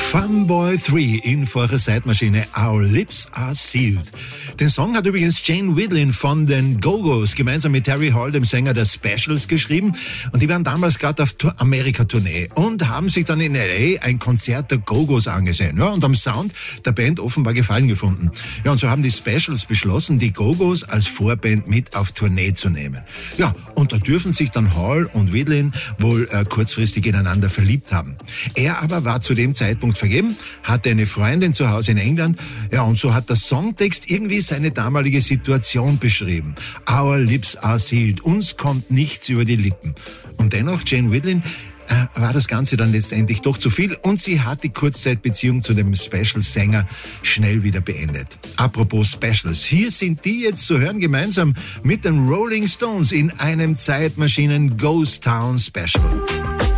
Funboy 3 in vorher Zeitmaschine Our Lips Are Sealed. Den Song hat übrigens Jane Wiedlin von den Go-Go's gemeinsam mit Terry Hall, dem Sänger der Specials, geschrieben. Und die waren damals gerade auf Amerika-Tournee und haben sich dann in L.A. ein Konzert der Go-Go's angesehen. Ja, und am Sound der Band offenbar Gefallen gefunden. Ja, und so haben die Specials beschlossen, die Go-Go's als Vorband mit auf Tournee zu nehmen. Ja, und da dürfen sich dann Hall und Wiedlin wohl kurzfristig ineinander verliebt haben. Er aber war zu dem Zeitpunkt vergeben, hatte eine Freundin zu Hause in England. Ja, und so hat der Songtext irgendwie seine damalige Situation beschrieben. Our lips are sealed. Uns kommt nichts über die Lippen. Und dennoch, Jane Wiedlin, war das Ganze dann letztendlich doch zu viel und sie hat die Kurzzeitbeziehung zu dem Special-Sänger schnell wieder beendet. Apropos Specials, hier sind die jetzt zu hören gemeinsam mit den Rolling Stones in einem Zeitmaschinen Ghost Town Special.